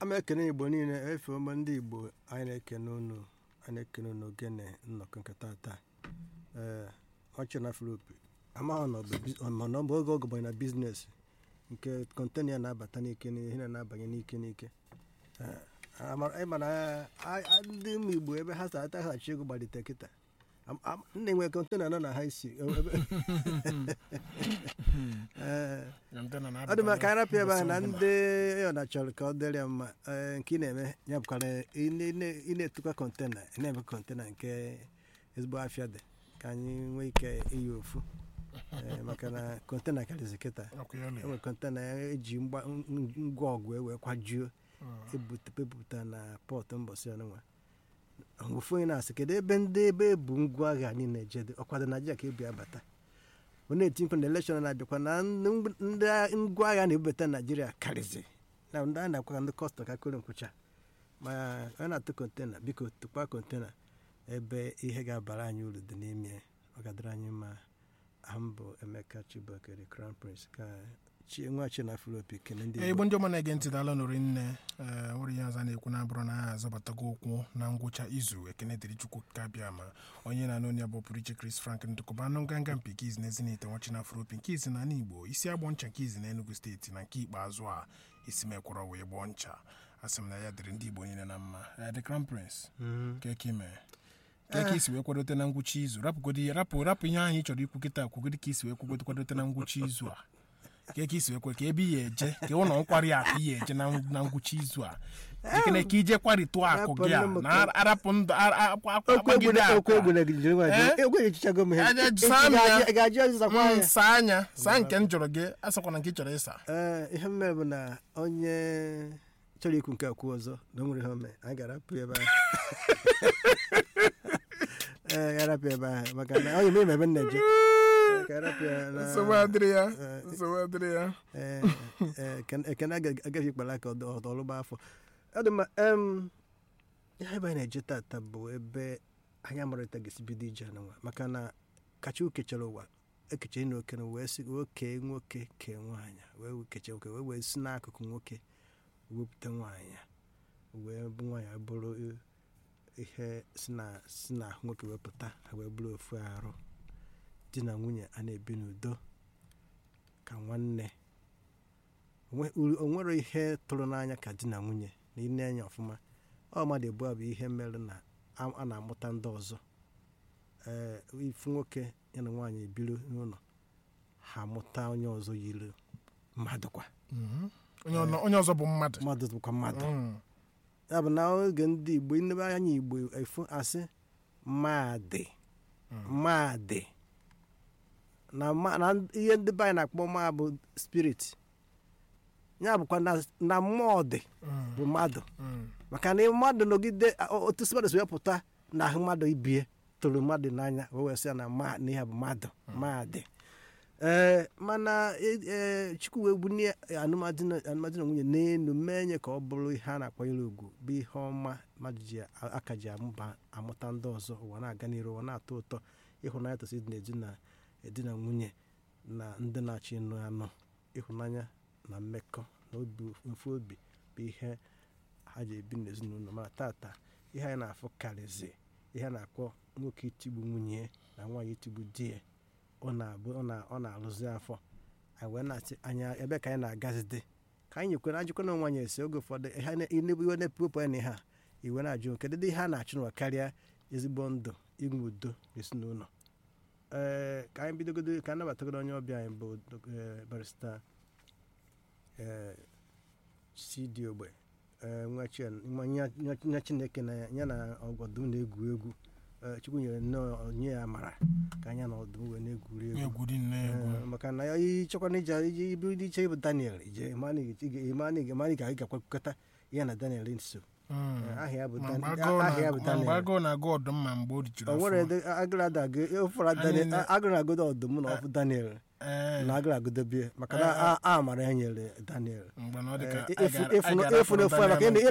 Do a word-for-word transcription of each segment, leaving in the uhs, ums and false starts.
ama ekene Igbo niile efe ọma ndị Igbo anyị na-ekene unu anyị na-ekene unu ogene nnọkọ nke tata ee ọchị na Afropi amaghị na ọ bụ oge ọgụbanye na biznes nke kọntena ya na-abata n'ike n'ihe na na-abanye n'ike n'ike mana ndị ụmụ Igbo ebe ha ataghachi ego gbalite kịta ndị nwe kọntena nọ na ha isi ọ dị maka arapịa ebe ahụ na ndị ọ na-achọrọ ka ọ dịrị ya mma nke ị na-eme ya bụkwara ị na-etukwa kọntena na-eme kọntena nke ezigbo afịa dị ka anyị nwee ike iyi ofu maka na kọntena karịzi kịta enwere kọntena eji ngwa ọgụ ewee kwajuo ebupụta na pọtụ mbọsị ọnụnwa ofu onye na-asị kedu ebe ndị ebe ebu ngwa agha niile eje dị ọkwado Naịjirịa ka ebu abata ọ na-eti mkpu na elekshọn na-abịakwa na ndị ngwa agha na-ebubata Naịjirịa karịzi na ndị a na-akwa ndị kọstọm ka kwere nkwụcha ma ọ na-atụ kọntena biko tụkwa kọntena ebe ihe ga-abara anyị uru dị n'ime ọ gadara anyị ma ahụ Emeka Chibokere Crown Prince ka nwa chi na Afropi kene ndị Igbo ndị ọma na-ege ntị dala nụrụ nne nwere ihe ọzọ na-ekwu na bụrụ na ha azọbatago okwu na ngwụcha izu ekene dịrị Chukwu ka bịa ma onye na n'onye bụ pụrụ iche Chris Frank ndụkọba anụ nganga mpi nke izi na ezinite nwachi na Afropi nke izi na Igbo isi agbọ ncha nke izi na Enugu steeti na nke ikpeazụ a isi mekwọrọ wee gbọọ ncha asị m na ya dịrị ndị Igbo niile na mma The Crown Prince keke ime ka isi wee kwadote na ngwụcha izu rapụgodi rapụ rapụ ihe ahụ ị chọrọ ikwu kịta kwugodi ka isi wee kwugodo kwadote na ngwụcha izu a ka ka isi wee kwe ka ebe ya eje ka ụlọ nkwari akụ ya eje na ngwụcha izu a ekene ka ije kwarịtụ akụ gị a na arapụ ndụ akwagide saa anya saa nke m jụrụ gị asakwana nke ị chọrọ ịsa ihe mme bụ na onye chọrọ ikwu nke akwu ọzọ na o nwere ihe ome anyị ga-arapụ ebe ahụ ee garapụ ebe ahụ maka na onye mere ebe nneje nsogbu adịrị ya nsogbu adịrị ya ekene agaghị ikpara aka ọlụgba afọ ọ dị mma ihe ebe anyị na-eje tata bụ ebe anyị amarịta ga-esi bido ije n'ụwa maka na kacha ukechara ụwa ekechere na oke wee si oke nwoke kee nwaanyị wee keche nwoke wee wee si n'akụkụ nwoke wepụta nwaanyị wee bụ nwaanyị bụrụ ihe si na ahụ nwoke wepụta ha wee bụrụ ofu arụ di na nwunye a na-ebi n'udo ka nwanne o nwere ihe tụrụ n'anya ka di na nwunye na ine anya ọfụma ọ mmadụ ebu abụ ihe mere na a na-amụta ndị ọzọ ee ifu nwoke ya na nwaanyị ebiri n'ụlọ ha mụta onye ọzọ yiri mmadụ kwa onye ọzọ bụ mmadụ mmadụ bụkwa mmadụ ya bụ na oge ndị Igbo inebe anya Igbo efu asị mmadụ mmadụ na ihe ndị be anyị na-akpọ mma bụ spirit ya bụkwa na mmụọ dị bụ mmadụ maka na mmadụ nọgide otu mmadụ si wepụta na ahụ mmadụ ibie tụrụ mmadụ n'anya wee wee sị ya na ihe bụ mmadụ mmadụ ee mana Chukwu wee bunye anụmadị na nwunye n'elu mee nye ka ọ bụrụ ihe a na-akwanyere ugwu bụ ihe ọma mmadụ ji aka ji amụta ndị ọzọ ụwa na-aga n'iru ụwa na-atọ ụtọ ịhụnanya tosi dị na-eji na edi na nwunye na ndị na-achọ ịnụ anụ ịhụnanya na mmekọ na mfe obi bụ ihe ha ji ebi n'ezinụlọ mana tata ihe anyị na-afụ karịzi ihe a na-akpọ nwoke itigbu nwunye na nwaanyị itigbu di ya ọ na-alụzi afọ anyị wee na-asị anya ebe ka anyị na-agazide ka anyị nyekwere ajụkwa na nwaanyị esi oge ụfọdụ iwe na-epupụ ya na ihe a iwe na-ajụ kedu dị ihe a na-achụ n'ụwa karịa ezigbo ndụ inwe udo n'ezinụlọ ee ka anyị bidogodo ka anabatagodo onye ọbịa anyị bụ barista Chidi Ogbe nwa Chineke na ya na ọgọdụ na-egwu egwu Chukwu nyere nye ya amara ka anya na ọdụm wee na-egwuri egwu maka na ya ịchọkwa na ije ibu dị iche bụ Daniel ije ịmanị ga gakwakọta ya na Daniel nso aha ya bụ Daniel o nwere agụrụ agụdo ọdụm na ọfụ Daniel na agụrụ agụdo bie maka na a mara ya nyere Daniel efu n'ofu maka ị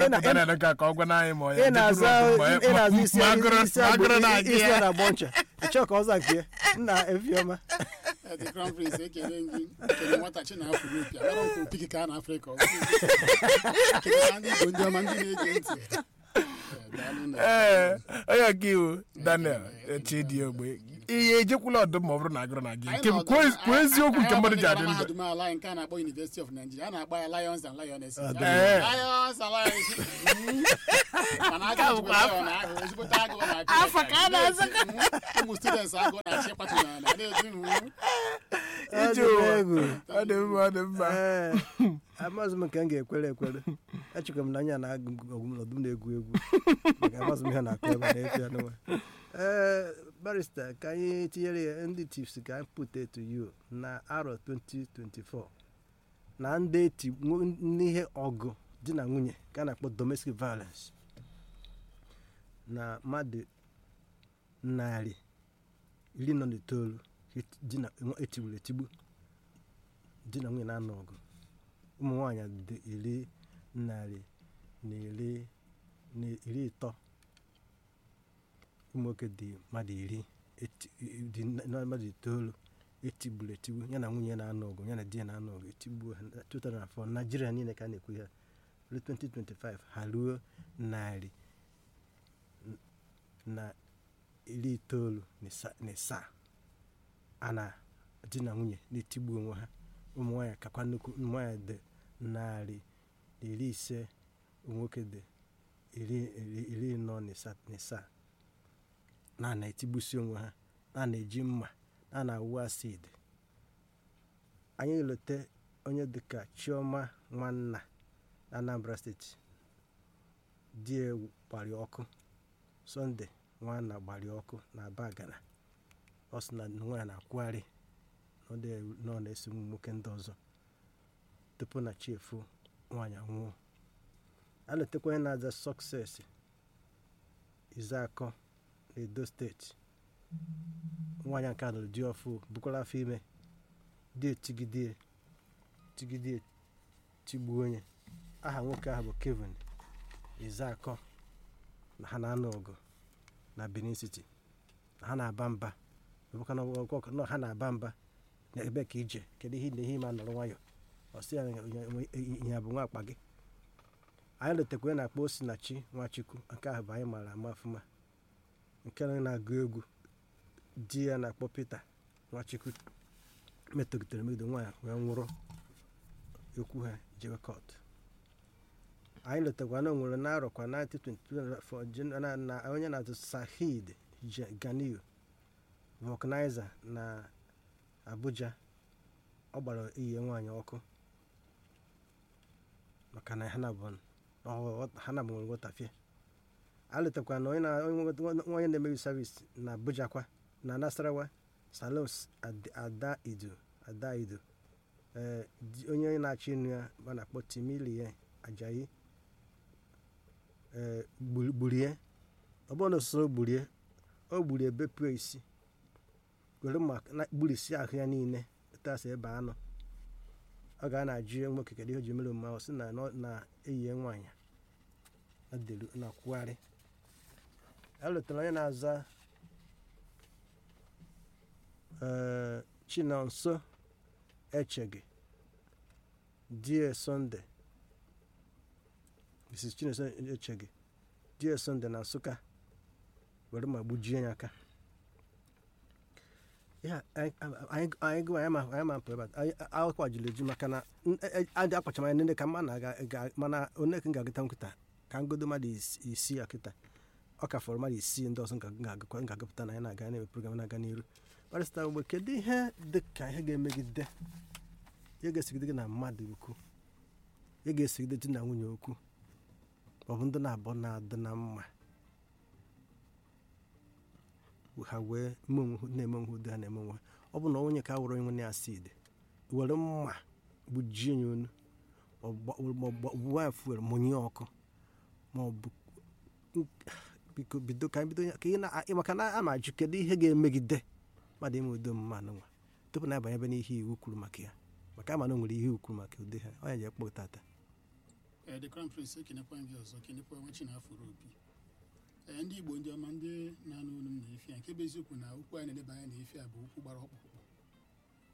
na-azụ isi na-agbọ ncha ịchọ ka ọza nke nna Efioma The Crown Prince ekele gị ekele nwatachi na Afrịka ọrụ nke opiki ka na Afrịka ekele ndị Igbo ndị ọma ndị na-ege ntị. ee onye ọka iwu Daniel Chidi Ogbe ihe ejekwula ọdụm ma ọ bụrụ na agụrụ na gị nke kwuo eziokwu nke mmadụ ji adị ndụ. mahadum ala nke a na-akpọ University of Nigeria a na-akpọ ya Lions and Lionesses. Ee. Lions and Lionesses. Mana aga ejikwa lion ahụ ezigbote agụ na-akụ Afọ ka a na-aza ka. ụmụ students agụ na-achị kpatụ na na-eji hụ Ije ụwa ọ dị mma ọ dị mma. Ee, amaghịzị m nke m ga-ekwere ekwere. Echekwa m na anya na-agụ ọdụm na-egwu egwu maka amaghịzị m ihe na-akụ ebe a na-efe ya n'ụwa. Ee, barista ka anyị tinyere ya ndị tips ka anyị put it to you na arọ twenty twenty-four na ndị eti n'ihe ọgụ di na nwunye ka a na-akpọ domestic violence na mmadụ narị iri nọ n'itoolu di na etigburu etigbu di na nwunye na-anọ ọgụ. Ụmụ nwaanyị dị iri narị na iri na iri ịtọ. Ụmụ nwoke dị mmadụ iri dị mmadụ itoolu etigburu etigbu ya na nwunye na-anọ ọgụ ya na di ya na-anọ ọgụ etigbu ha two thousand four. Nigeria niile ka a na-ekwu ya ruo twenty twenty-five ha ruo narị na iri itoolu na ịsaa a na di na nwunye na-etigbu onwe ha. Ụmụ nwaanyị kakwa nnukwu. Ụmụ nwaanyị dị narị na iri ise. Ụmụ nwoke dị iri nọ na ịsaa na na-etigbusi onwe ha na na-eji mma na na-awụ acid. Anyị lote onye dịka Chioma Nwanna na Anambra steeti di gbari ọkụ. Sunday Nwanna gbari ọkụ na Bagana. Ọ sị na nwa ya na-akwụgharị nọ na-eso ụmụ nwoke ndị ọzọ tupu na chiefu nwaanyị nwụọ. A na-etekwa onye na-aza Success Izeakọ n'Edo steeti. Nwaanyị nke a nụrụ di ọfụ bukwara afọ ime di etigide tigide tigbuo onye. Aha nwoke ahụ bụ Kevin Izeakọ na ha na-anọ ọgụ na Benin City. Ha na-aba mba na ha na-aba mba na ebe ka ije kedu ihe ihe ma nọrọ nwayọ ọsị ya bụ nwa akpa gị. Anyị letekwa na-akpọ Osinachi Nwachukwu nke ahụ bụ anyị mara ama ọfụma nke na-agụ egwu di ya na-akpọ Peter Nwachukwu metọgitere megide nwaanyị wee nwụrụ ekwu ha jewe kọt. Anyị letakwa na o nwere n'arọkwa nineteen twenty-four na onye na-atụ Sahid Ganiu vulcanizer na Abuja. Ọ gbara iyi nwaanyị ọkụ maka na ha na-abụ nwere nghọtafie. A letakwa na onye na-emebi service na Abuja kwa na Nasarawa Salos Adaidu Adaidu ee onye na-achị inu ya a na-akpọ Timilie Ajayi ee gburie. Ọ bụrụ na osoro gburie o gburie bepụ isi were ma gburisi ahụ ya niile tasị ebe anọ. Ọ ga na-ajụ nwoke kedu ihe o ji mere mma. Ọ sị na na-eyi nwaanyị na kwugharị. A lụtara onye na-aza ee Chinonso Echege die Sunday Missus Chinonso Echege die Sunday na Nsụka were ma gbujie ya aka. Ya anyị gụwa ya ma ma mpụ ebe a akwụkwọ ajụrụ eju maka na adị akpachama ya nne ka mma na mana onye ka m ga-agụta nkịta ka ngodo mmadụ isi ya kịta. Ọ ka fọrọ mmadụ isii ndị ọzọ ga-agụkwa ga-agụpụta na ya na-aga na-eme program na-aga n'iru. Barịsta mgbe kedu ihe dị ka ihe ga-emegide ihe ga-esigide gị na mmadụ ukwu ihe ga-esigide di na nwunye okwu ọ bụ ndị na-abụ na-adị na mma ha wee na-eme onwe ụdị ha na-eme onwe. Ọ bụ na onye ka wụrụ onwe ya acid were mma gbujie ya onu ọgbụgba fuel mụnye ọkụ ma ọ bụ biko bido ka bido ka ị na maka na a ma ajụ kedu ihe ga-emegide mmadụ ime udo mma n'ụwa tupu na-abanye ebe n'ihe iwu kwuru maka ya maka ama na o nwere ihe iwu kwuru maka ụdị ha onye ji ekpọ tata. The Crown Prince ekenekwa ndị ọzọ kenekwa nwechi na afọrọ obi. Ee ndị Igbo ndị ọma ndị na-anụ olu m na-efi a nke bụ eziokwu na okwu anyị na-edeba anya na-efi a bụ okwu gbara ọkpụkpụ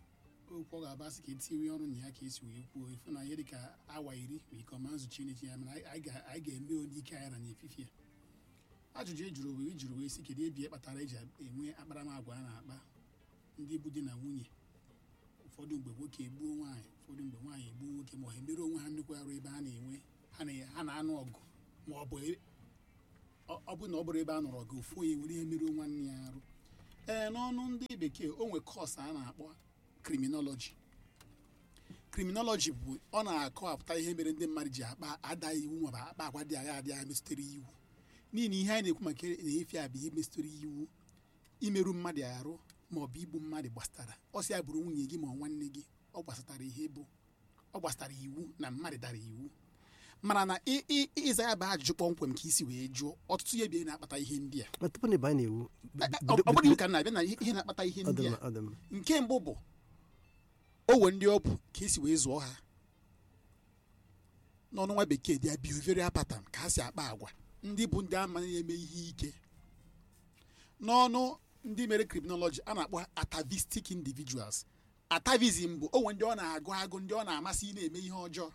okwu ọ ga-abasị ka etinye ọrụ na ya ka esi wee kwuo ifu na ihe dịka awa iri ma ike ọma nzuchi n'echi ya mana anyị ga-eme onye ike anyị na n'efifie ajụjụ ejuru bụ ijuru wee si kedu ebe kpatara eji enwe akparamagwa a na-akpa ndị bụ di na nwunye ụfọdụ mgbe nwoke egbuo nwaanyị ụfọdụ mgbe nwaanyị egbuo nwoke ma ọ emere onwe ha nnukwu arụ ebe ha na-enwe ha na-anụ ọgụ ma ọ bụ ọ bụ na ọ bụrụ ebe a nụrụ ọgụ ofu onye were ihe mere nwanne ya arụ ee n'ọnụ ndị bekee o nwe kọọsụ a na-akpọ kriminoloji kriminoloji bụ ọ na-akọwapụta ihe mere ndị mmadụ ji akpa ada iwu ma ọ bụ akpa agwa dị agha adịghị metụtara iwu n'ihi na ihe anyị na-ekwu maka na-efe a bụ ihe metụtara iwu imerụ mmadụ arụ ma ọ bụ igbu mmadụ gbasara ọ sị ya bụrụ nwunye gị ma ọ nwanne gị ọ gbasatara ihe bụ ọ gbasara iwu na mmadụ dara iwu mana na ịza ya bụ ajụjụ kpọmkwem ka isi wee jụọ ọtụtụ ihe bịa na-akpata ihe ndị a ọ bụrụ iwu ka na-abịa na ihe na-akpata ihe ndị a nke mbụ bụ owe ndị ọ bụ ka esi wee zụọ ha n'ọnụ nwa bekee dị behavioral pattern ka ha si akpa agwa ndị bụ ndị ama na-eme ihe ike n'ọnụ ndị mere criminology a na-akpọ atavistic individuals atavism bụ owe ndị ọ na-agụ agụ ndị ọ na-amasị ị na-eme ihe ọjọọ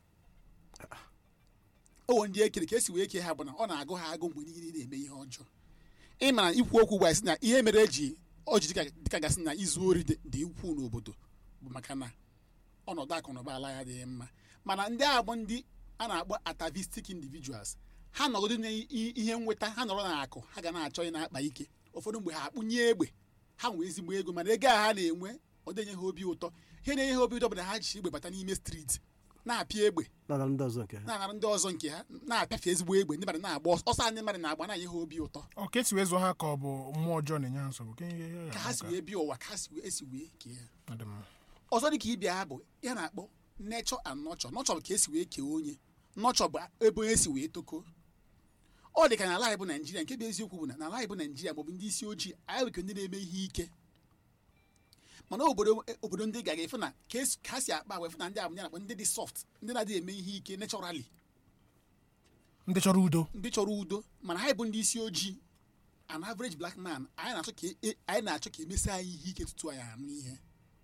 owe ndị ekere ka esi wee kee ha bụ na ọ na-agụ ha agụ mgbe niile na-eme ihe ọjọọ ịmara ikwu okwu gwa sị na ihe mere eji ọjị dịka gasị na izu ori dị ukwuu n'obodo bụ maka na ọnọdụ akụ na ụba ala ya adịghị mma mana ndị a bụ ndị a na-akpọ atavistic individuals ha nọgide n'ihe nweta ha nọrọ na akụ ha ga na-achọ ị na-akpa ike ụfọdụ mgbe ha akpụnye egbe ha nwee ezigbo ego mana ego a ha na-enwe ọ dịnye ha obi ụtọ ihe na-enye ha obi ụtọ bụ na ha ji egbe bata n'ime streeti na-apịa egbe na-anara ndị ọzọ nke ha na-apịafe ezigbo egbe ndị mmadụ na-agba ọsọ anyị mmadụ na-agba na-enye ha obi ụtọ ọ ka esi wee zụọ ha ka ọ bụ mmụọ ọjọọ na-enye ha nsogbu ka ha si wee bịa ụwa ka ha si esi wee kee ha ọzọ dị ka ịbịa ha bụ ya na-akpọ nature and nurture nurture bụ ka esi wee kee onye nurture bụ ebe onye si wee toko ọ dị ka n'ala anyị bụ Naijiria nke bụ eziokwu bụ na n'ala anyị bụ Naijiria maọbụ ndị isi ojii anyị nwere ndị na-eme ihe ike mana obodo obodo ndị gaga efu na ka ha si akpa agwa efu na ndị abụ na ndị dị soft ndị na-adịghị eme ihe ike naturally ndị chọrọ udo ndị chọrọ udo mana anyị bụ ndị isi ojii an average black man anyị na-achọ ka anyị na-achọ ka emesi anyị ihe ike tutu anyị anụ ihe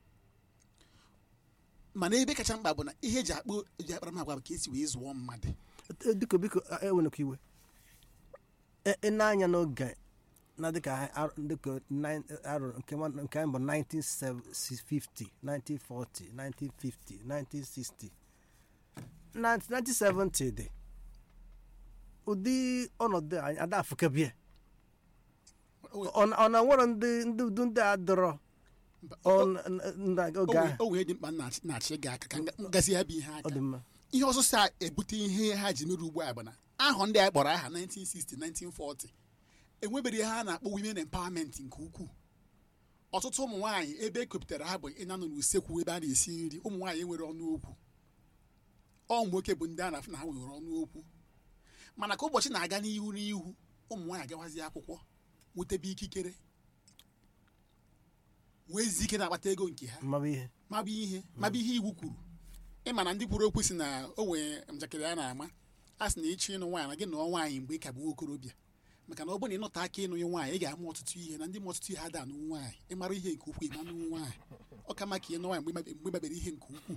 mana ebe kacha mkpa bụ na ihe eji akpọ eji akparamagwa bụ ka esi wee zụọ mmadụ biko biko enwenekwa iwe ị na-anya n'oge na dịka arọ nke anyị bụ nineteen fifty, nineteen forty, nineteen fifty, nineteen sixty, nineteen seventy dị ụdị ọnọdụ anyị ada afụkebie ọ na nwere ndị udu ndị a dọrọ oge ahụ o wee dị mkpa na-achị gị aka ka ngazi ya bụ ihe aka ihe ọsụsọ a ebute ihe ha ji mere ugbu a bụ na ahụ ndị a kpọrọ aha nineteen sixty, nineteen forty enwebere ihe a na-akpọ women empowerment nke ukwuu ọtụtụ ụmụ nwaanyị ebe ekopụtara ha bụ ịnanụ n'usekwu ebe a na-esi nri ụmụ nwaanyị enwere ọnụ okwu ọ nwoke bụ ndị a na-afụ na ha nwere ọnụ okwu mana ka ụbọchị na-aga n'ihu n'ihu ụmụ nwaanyị agawazi akwụkwọ nwetebe ikikere wezi ike na-akpata ego nke ha mabụ ihe mabụ ihe iwu kwuru ịma na ndị kwuru okwu si na o nwere njakịrị a na-ama a sị na ịchọ ịnụ nwaanyị na gị nụọ nwaanyị mgbe ị ka bụ okorobịa maka na ọ bụrụ na ịnọta aka ịnụ nwaanyị ị ga-ama ọtụtụ ihe na ndị ma ọtụtụ ihe ada anụ nwaanyị ịmara ihe nke ukwuu ịma anụ nwaanyị ọ ka maka ịnụ nwaanyị mgbe gbabere ihe nke ukwuu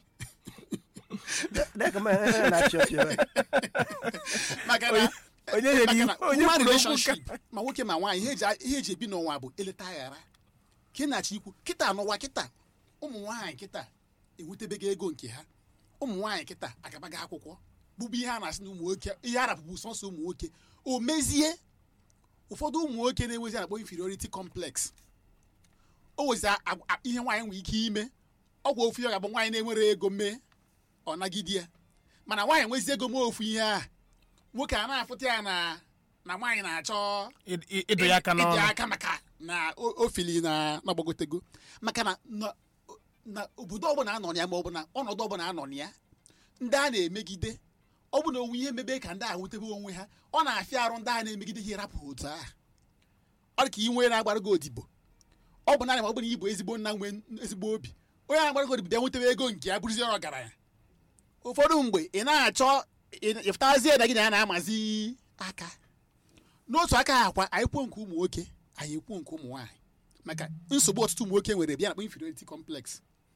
maka na relationship ma nwoke ma nwaanyị ihe eji ebi n'ụwa bụ eleta aghara ka ị na-achọ ikwu kịta n'ụwa kịta ụmụ nwaanyị kịta enwetebego ego nke ha ụmụ nwaanyị kịta agabaga akwụkwọ bụbụ ihe a na-asị na ụmụ nwoke ihe arapụbụ sọsọ ụmụ nwoke o mezie ụfọdụ ụmụ nwoke na-enwezi akpọ inferiority complex o wezi ihe nwaanyị nwere ike ime ọgwụ ofu ya ga-abụ nwaanyị na-enwere ego mee ọ nagide ya mana nwaanyị nwezi ego mee ofu ihe a nwoke a na-afụta ya na na nwaanyị na-achọ ịdụ ya aka n'ọnụ aka maka na ofili na n'ọgbagotego maka na na obodo ọbụla anọ ya ma ọ bụ na ọnọdụ ọbụla anọ ya ndị a na-emegide ọ bụ na onwe ihe mebe ka ndị a nwetebe onwe ha ọ na-afịa arụ ndị a na-emegide ihe rapụ otu a ọ dị ka ị nwere na-agbara gị odibo ọ bụ naanị ma ọ bụ na ịbụ ezigbo nna nwee ezigbo obi onye na-agbara gị odibo ya nwetebe ego nke ya bụrụzie ọgaranya ụfọdụ mgbe ị na-achọ ịfụtazie na gị na ya na-amazi aka n'otu aka akwa anyị kwuo nke ụmụ nwoke anyị ekwuo nke ụmụ nwaanyị maka nsogbu ọtụtụ ụmụ nwoke nwere bịa na inferiority complex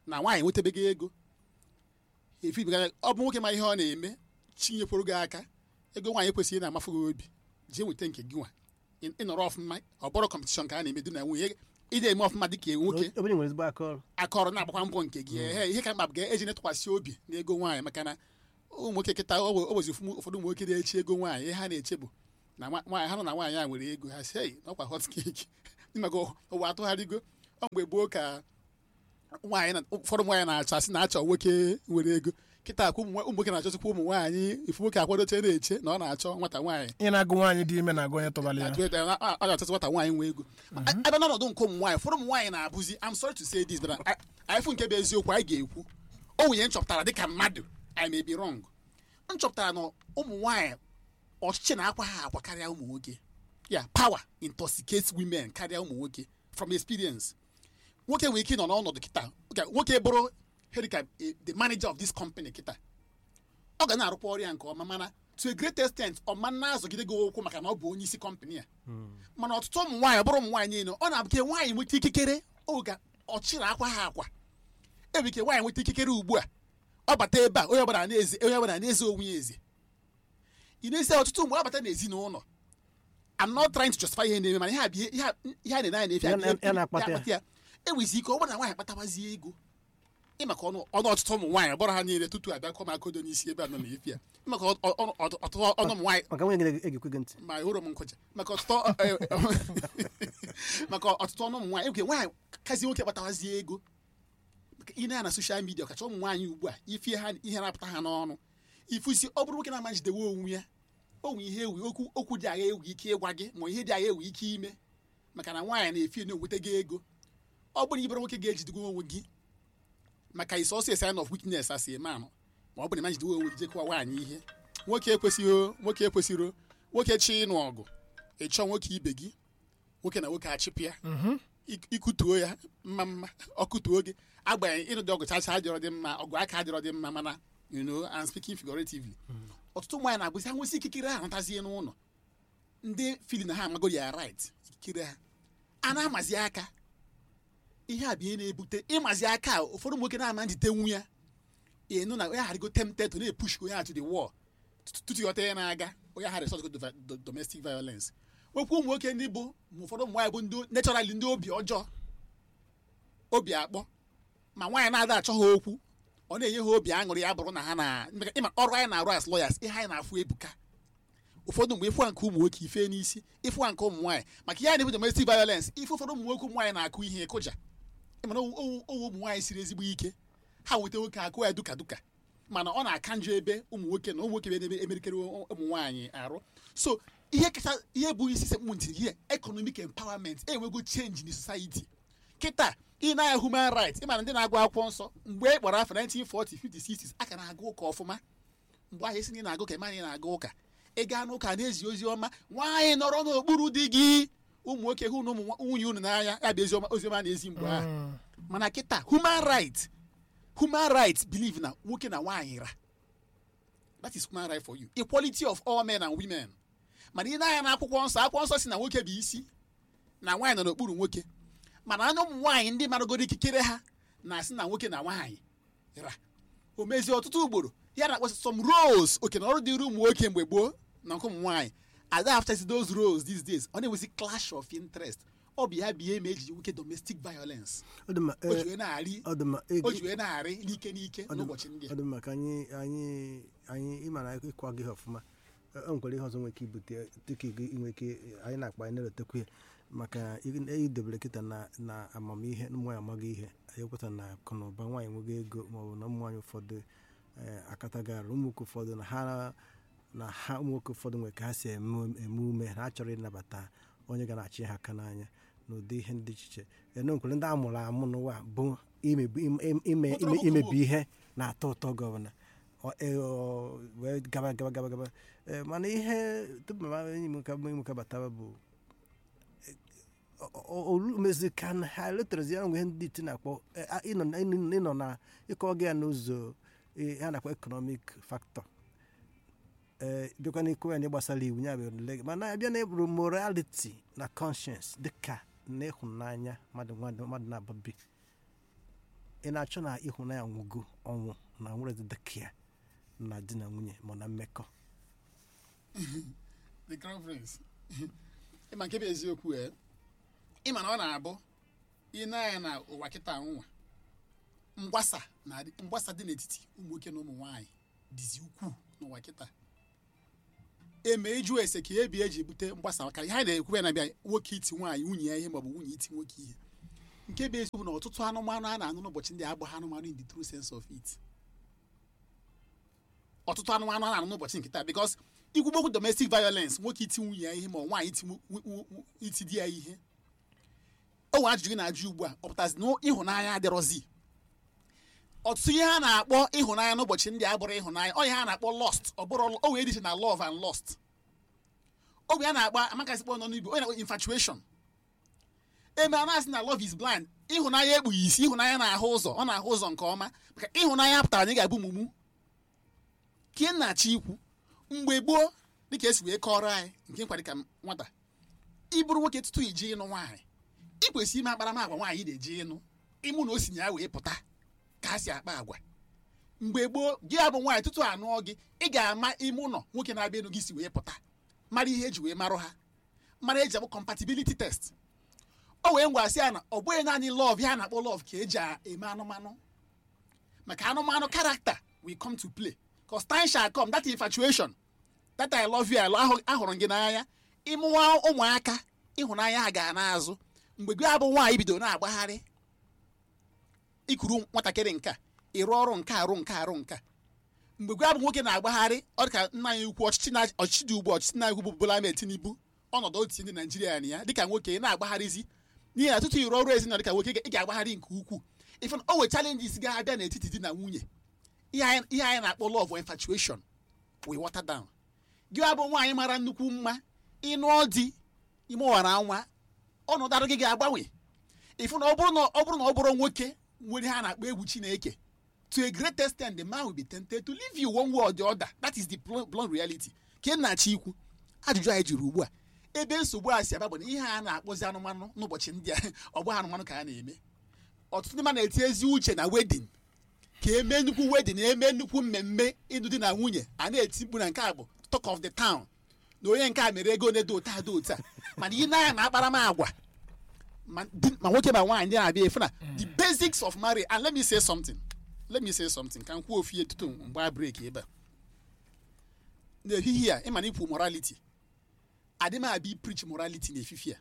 na nwaanyị nwetabeghị ego efi ọ bụ nwoke ma ihe ọ na-eme chinyepụrụ gị aka ego nwaanyị kwesịrị na-amafụ gị obi jee nweta nke gị nwa ịnọrọ ọfụma ọ bụrụ kọmpetishọn ka a na-eme di na nwunye ị na-eme ọfụma dị ka nwoke aka ọrụ na-agbakwa mbọ nke gị ehe ihe ka mkpa bụ ga-eji netụkwasị obi na ego nwaanyị maka na ụmụ nwoke kịta ọ bụzi ụfọdụ ụmụ nwoke na-echi ego nwaanyị ihe ha na-eche bụ na nwaanyị ha nọ na nwaanyị a nwere ego ha si hei n'ọkwa hot cake maka ụwa atụgharịgo ọ mgbe gboo ka nwaanyị ụfọdụ nwaanyị na-achọ asị na-achọ nwoke nwere ego kịta akwa ụmụ nwoke na-achọzikwa ụmụ nwaanyị ifu nwoke akwadoche na-eche na ọ na-achọ nwata nwaanyị ị na-agụ nwaanyị dị ime na-agụ onye tọbala ya ọ ga-achọsị nwata nwaanyị nwe ego ebe n'ọnọdụ nke ụmụ nwaanyị ụfọdụ ụmụ nwaanyị na-abụzi I'm sorry to say this but anyị fụ nke bụ eziokwu anyị ga-ekwu o nwunye nchọpụtara dịka mmadụ I may be wrong nchọpụtara na ụmụ nwaanyị ọchịchị na-akwa ha akwa karịa ụmụ nwoke ya power intoxicates women karịa ụmụ nwoke from experience nwoke nwere ike nọ n'ọnọdụ kịta nwoke bụrụ dịka the manager of this company kịta ọ ga na-arụkwa ọrịa nke ọma mana to a great extent ọ ma na-azọgide gị okwu maka na ọ bụ onye isi company a mana ọtụtụ ụmụ nwaanyị bụrụ ụmụ nwaanyị niile ọ na-abụke nwaanyị nweta ikikere oge ọchịrị akwa ha akwa ebe ike nwaanyị nweta ikikere ugbu a ọ bata ebe a onye ọbụla na-eze onye ọbụla na-eze onwe ya eze ị na-esi ọtụtụ mgbe ọ bata n'ezinụlọ I'm not trying to justify ihe na-eme mana ihe a na-ene anya na-efe ya enwezi ike ọ bụrụ na nwaanyị kpatabazie ego ịmaka ọnụ ọtụtụ ụmụ nwaanyị gbọrọ ha niile tutu abịa kọ m akodo n'isi ebe a nọ na-efi ya maka ọtụtụ ọnụ ụmụ nwaanyị ma hụrụ m nkụja maka ọtụtụ maka ọtụtụ ọnụ ụmụ nwaanyị oge nwaanyị kazi nwoke kpatabazie ego ị na-ya na soshal midia ọkacha ụmụ nwaanyị ugbu a ife ha ihe na-apụta ha n'ọnụ ifusi ọ bụrụ nwoke na-ama jidewe onwe ya onwe ihe ewu okwu okwu dị agha ewu ike ịgwa gị ma ihe dị agha ewu ike ime maka na nwaanyị na-efi na-enweta gị ego ọ bụrụ ibere nwoke ga-ejidego onwe gị maka isi ọsọ sign of weakness asị eme anụ ma ọ bụ na imajidewe onwe gị jekwa nwaanyị ihe nwoke ekwesịghị nwoke ekwesịrị nwoke chi ịnụ ọgụ ịchọ nwoke ibe gị nwoke na nwoke achịpịa ikutuo ya mma mma ọkụtuo gị agbanyeghị ịnụ dị ọgụ chacha adịrọ dị mma ọgụ aka adịrọ dị mma mana you know and speaking figuratively ọtụtụ nwaanyị na-abụzi ha nwesị ikikere ha natazie n'ụlọ ndị fili na ha amagoro ya right ikikere ha a na-amazi aka ihe a bụ ihe na-ebute ịmazi aka ụfọdụ nwoke na-ama njite nwu ya ịnụ na onye harịgo tempted na-epush onye ha to the wall tutu ghọta ya na-aga onye ha resort to domestic violence nwekwa ụmụ nwoke ndị bụ ụfọdụ ụmụ nwaanyị bụ ndị naturally ndị obi ọjọọ obi akpọ ma nwaanyị na-ada achọ ha okwu ọ na-enye ha obi aṅụrị ya bụrụ na ha na ịma ọrụ anyị na-arụ as lawyers ihe anyị na-afụ ebuka ụfọdụ mgbe ịfụwa nke ụmụ nwoke ife n'isi ịfụwa nke ụmụ nwaanyị maka ihe a na-ebu domestic violence ife ụfọdụ ụmụ nwoke ụmụ nwaanyị na-akụ ihe ịkụja ịmana owu ụmụ nwaanyị siri ezigbo ike ha nweta nwoke akụ ya duka duka mana ọ na-aka njọ ebe ụmụ nwoke na ụmụ nwoke ebe emerikere ụmụ nwaanyị arụ so ihe kacha ihe bụ isi sekpụ ntị ihe economic empowerment enwego change in society kịta ị na-anya human rights ịmana ndị na-agụ akwụkwọ nsọ mgbe e kpọrọ afọ nineteen forty fifties sixties aka na-agụ ụka ọfụma mgbe ahụ esi na ị na-agụ ka ịmana ị na-agụ ụka ị gaa n'ụka na-ezi ozi ọma nwaanyị nọrọ n'okpuru di gị ụmụ nwoke hụ na ụmụ nwunye unu n'anya ya bụ oziọma na-ezi mgbe ahụ mana kịta human rights human rights believe na nwoke na nwaanyị ra that is human right for you equality of all men and women mana ị na-anya na akwụkwọ nsọ akwụkwọ nsọ si na nwoke bụ isi na nwaanyị nọ n'okpuru nwoke mana anya ụmụ nwaanyị ndị maragoro ikikere ha na-asị na nwoke na nwaanyị ra o mezie ọtụtụ ugboro ya na akpọsị some roles oke na ọrụ dịrị ụmụ nwoke mgbe gboo na nke ụmụ nwaanyị ada after those roles these days ọ na-enwezi clash of interest ọ bụ ya bụ ihe ma eji nwoke domestic violence o ji wee na-arị n'ike n'ike n'ụbọchị ndị ọ dị maka anyị anyị anyị ịmara ịkwa gị ọfụma o nwekwara ihe ọzọ nwere ike ibute dịka inwe ike anyị na-akpa anyị na-elotekwu ya maka idebere kịta na amamihe ụmụ nwaanyị amaghị ihe anyị ekweta na akụ na ụba nwaanyị nweghị ego maọbụ na ụmụ nwaanyị ụfọdụ akatagara ụmụ nwoke ụfọdụ na ha na ha ụmụ nwoke ụfọdụ nwere ka ha si eme ume ha achọrọ ịnabata onye ga na-achị ha aka n'anya n'ụdị ihe ndị iche enwekwere ndị amụrụ amụ n'ụwa bụ imebi ihe na-atọ ụtọ gọvanọ wee gaba gaba gaba gaba mana ihe tupu enyi m ka enyi m ka bataba bụ olumezi ka ha leterezi ya nwe ndị iti na-akpọ ịnọ na ịkọ gị ya n'ụzọ ha na-akpọ economic factor bịakwa n'ikwu ya na gbasara iwu ya bụ mana abịa na eburu morality na conscience dịka na ịhụnanya mmadụ mmadụ na-abụbi ị na-achọ na ịhụnanya nwụgo ọnwụ na nwere dịdịka na di na nwunye ma na mmekọ the conference ịma nke bụ eziokwu e ịma na ọ na-abụ ị na-anya na ụwa kịta nwa mgbasa na mgbasa dị n'etiti ụmụ nwoke na ụmụ nwaanyị dịzi ukwuu n'ụwa kịta eme ịjụ ese ka ebi eji bute mgbasa maka ihe na-ekwu ya na-abịa nwoke iti nwaanyị nwunye ya ihe maọbụ nwunye iti nwoke ihe nke bụ eziokwu na ọtụtụ anụmanụ a na-anụ n'ụbọchị ndị abụghị anụmanụ in the true sense of it ọtụtụ anụmanụ a na-anụ n'ụbọchị nke taa because ikwugbo okwu domestic violence nwoke iti nwunye ya ihe ma nwaanyị iti di ya ihe o nwere ajụjụ gị na-ajụ ugbu a ọ pụtazi na ịhụnanya adịrọzi ọtụtụ ihe a na-akpọ ịhụnanya n'ụbọchị ndị a bụrụ ịhụnanya ọ ihe a na-akpọ lost ọ bụrụ o wee dị na love and lost ogbe a na-akpọ amakasị kpọ nọ n'igbo onye na-akpọ infatuation eme a na-asị na love is blind ịhụnanya ekpughị isi ịhụnanya na-ahụ ụzọ ọ na-ahụ ụzọ nke ọma maka ịhụnanya pụtara na ị ga-abụ mumu ka ị na-achọ ikwu mgbe gboo dịka esi wee kọrọ anyị nke nkwa dịka nwata ịbụrụ nwoke tutu iji ịnụ nwaanyị ị kwesịrị ime akparamagwa nwaanyị na-eji ịnụ ịmụ na o si na ya wee pụta ka ha si akpa agwa mgbe gboo gị abụ nwaanyị tutu anụọ gị ị ga-ama ime ụlọ nwoke na-abịa enu gị si wee pụta mara ihe eji wee marụ ha mara eji abụ compatibility test o wee ngwasị ya na ọ bụghị naanị love ya na-akpọ love ka eji eme anụmanụ maka anụmanụ character will come to play because time shall come that infatuation that I love you ahụrụ gị n'anya ịmụwa ụmụaka ịhụnanya ha ga n'azụ mgbe gị abụ nwaanyị bido na-agbagharị ikuru nwatakịrị nka ịrụ ọrụ nka arụ nka arụ nka mgbe gị abụ nwoke na-agbagharị ọ dịka nna ya ukwu ọchịchị dị ugbu ọchịchị na-ekwu bụ Bola Ahmed Tinubu ọnọdụ otu ndị Naijiria na ya dịka nwoke na-agbagharịzi n'ihi na tutu ịrụ ọrụ ezinụlọ dịka nwoke ị ga-agbagharị nke ukwuu ife o wee challenges ga-abịa n'etiti di na nwunye ihe anyị na-akpọ love or infatuation we water down gị abụ nwaanyị mara nnukwu mma ịnụọ di ime ụwara nwa ọnọdụ arụ gị ga-agbanwe ifu na ọ bụrụ na ọ bụrụ na ọ bụrụ nwoke nwere ha na-akpọ egwu Chineke to a great extent the man will be tempted to leave you one way or the other that is the blunt reality ka ị na-achọ ikwu ajụjụ anyị jiri ugbu a ebe nsogbu a si aba bụ na ihe a na-akpọzi anụmanụ n'ụbọchị ndị a ọ bụghị anụmanụ ka a na-eme ọtụtụ ndị mmadụ na-eti ezi uche na wedding ka eme nnukwu wedding eme nnukwu mmemme ịnụ di na nwunye a na-eti mkpu na nke a bụ talk of the town na onye nke a mere ego na-edo ụta do ụta mana ihe na-anya na akparamagwa ma nwoke ma nwaanyị ndị na-abịa efu na the basics of marriage. And let me say something let me say something ka m kwuo ofie tutu mgbe break ebe a n'ehihie a ịma na ikwu morality adị m abịa preach morality n'efifie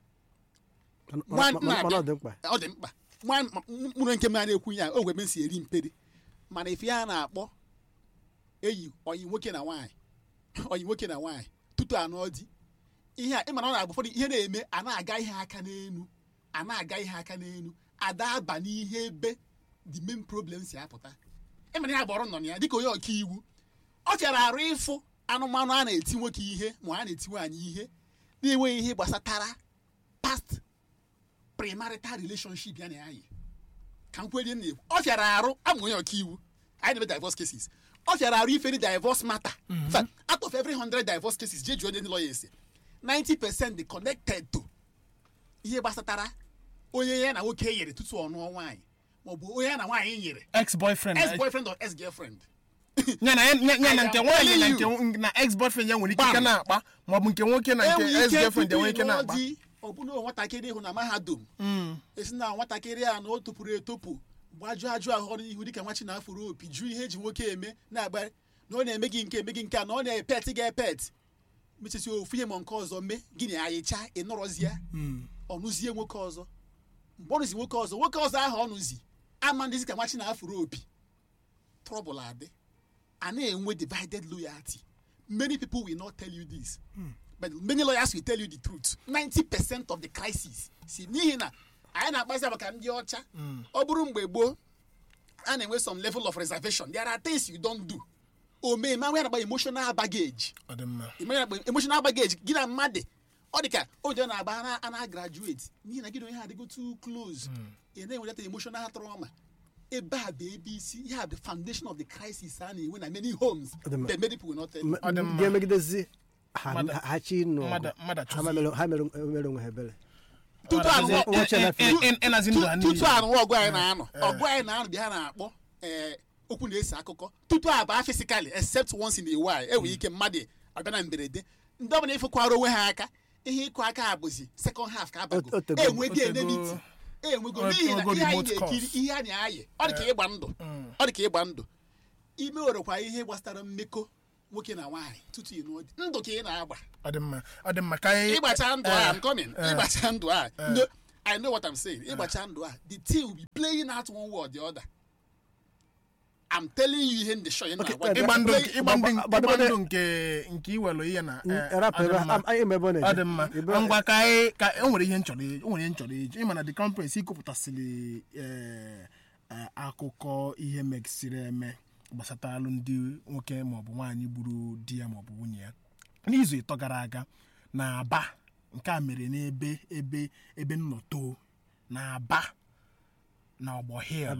a ọ dị mkpa mụrụ nke m na-ekwu ya ogwe m si eri mperi mana ife ya na-akpọ eyi oyi nwoke na nwaanyị oyi nwoke na nwaanyị tutu anọ di ihe a ịmana ọ na-abụ ụfọdụ ihe na-eme a na-aga ihe aka n'elu a na-aga ihe aka n'elu ada aba n'ihe ebe the main problem si apụta ịmana ya gbọrọ nọ na ya dịka onye ọka iwu ọ chọrọ arụ ịfụ anụmanụ a na-eti nwoke ihe ma a na-eti nwaanyị ihe na-enweghị ihe gbasatara past premarital relationship ya na ya yi ka m kwere na ọ fịara arụ amụ onye ọka iwu anyị na-eme divorce cases ọ fịara arụ ife ni divorce matter out of every hundred divorce cases je jụọ ndị lawyers ninety percent dị connected to ihe gbasatara onye ya na nwoke nyere tutu ọ nụọ nwaanyị maọbụ onye ya na nwaanyị nyere ex boyfriend ex boyfriend or ex girlfriend nya na nya na nke nwaanyị na nke na ex boyfriend ya nwere ike na-akpa maọbụ nke nwoke na nke ex girlfriend ya nwere ike na-akpa ọ bụ na nwatakịrị ịhụ na mahadum esi na nwatakịrị a na o topụrụ etopụ gbajụ ajụ ahụ n'ihu dịka nwachi na afụrụ opi jụ ihe eji nwoke eme na-agba na ọ na-eme gị nke eme gị nke a na ọ na-epet gị epet mechesi ofu ihe ma nke ọzọ mee gị na ayịcha ịnọrọzie ọnụzie nwoke ọzọ mgbe ọnụzi nwoke ọzọ nwoke ọzọ ahụ ọnụzi ama ndịzi ka nwachi na afụrụ opi trouble adị a na-enwe divided loyalty. Many people will not tell you this but many lawyers will tell you the truth. ninety percent of the crisis si n'ihi na anyị na-akpazi maka ndị ọcha ọ bụrụ mgbe gboo a na-enwe some level of reservation. There are things you don't do o mee ma nwere agba emotional baggage emotional baggage gị na mmadụ ọ dị ka o je na-agba a na-graduate n'ihi na gị na onye ha adịgo too close ị na-enweta emotional trauma. Ebe a bụ ebe isi ihe a the foundation of the crisis a na-enwe na many homes but many people will not tell you. Ga-emegidezi ha chi nụ ha mere onwe ha ebere tutu anụ ịnazi ndụ ha tutu anụ ọgụ anyị na-anọ ọgụ anyị na-anọ bịa na-akpọ ee okwu na-ese akụkọ tutu abaa physically except once in a while enwere ike mmadụ abịa na mberede ndị ọbụla ịfụkwara onwe ha aka ihe ịkụ aka abụzi second half ka abago enweghị enebiti enwego n'ihi na ihe anyị na-ekiri ihe anyị ayị ọ dị ka ịgba ndụ ọ dị ka ịgba ndụ ime werekwa ihe gbasara mmekọ nwoke na nwaanyị tutu ị nụọ ndụ ka ị na-agba ọ dị mma ọ dị mma ka ịgbacha ndụ a I'm coming ịgbacha ndụ a I know what I'm saying ịgbacha ndụ a the team will be playing out one way or the other I'm telling you ihe ndị show na ịgba ndụ ịgba ndụ nke nke iwelu ihe na ọ dị mma ngwa ka anyị ka e nwere ihe nchọrọ e nwere ihe nchọrọ iji ịma na the conference ikụpụtasịrị akụkọ ihe megisiri eme gbasara alụmdi nwoke maọbụ nwaanyị gburu di ya maọbụ nwunye ya n'izu ịtọ gara aga na Aba nke a mere n'ebe ebe ebe nnọtọ na Aba na Ọgbọ Hill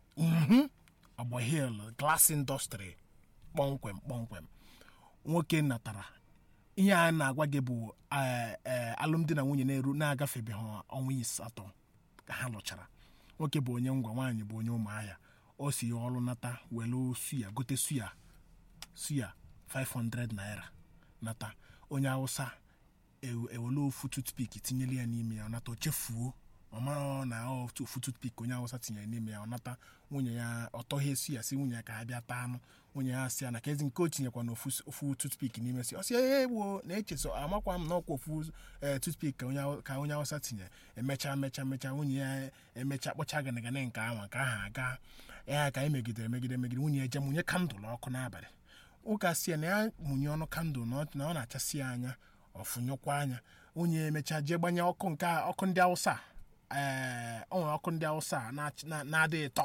Ọgbọ Hill glass industry kpọmkwem kpọmkwem nwoke natara ihe a na-agwa gị bụ alụmdi na nwunye na-eru na-agafebeghị ọnwa asatọ ka ha lụchara nwoke bụ onye ngwa nwaanyị bụ onye ụmụahịa o si ọrụ nata welu suya gote suya suya five hundred naira nata onye Hausa ewelu ofu toothpick tinyere ya n'ime ya ọ nata o chefuo ọ mara na ofu toothpick onye Hausa tinyere n'ime ya ọ nata nwunye ya ọtọghị suya si nwunye ya ka ha bịa taa anụ nwunye ya si ya na kezi nke o tinyekwa na ofu toothpick n'ime si ọ si egbo na-echeso amakwa m na ọkwa ofu toothpick ka onye Hausa tinye emecha mecha mecha nwunye ya emecha kpọcha ganagana nke anwa ka ha aga ya ka anyị megidere megide megide nwunye eje mụnye kandụl ọkụ n'abalị ụka si ya na ya mụnye ọnụ kandụl na ọ na-achasị ya anya ọfụnyụkwa anya nwunye emecha jee gbanye ọkụ nke ọkụ ndị Hausa ee ọ nwere ọkụ ndị Hausa na-adịghị ịtọ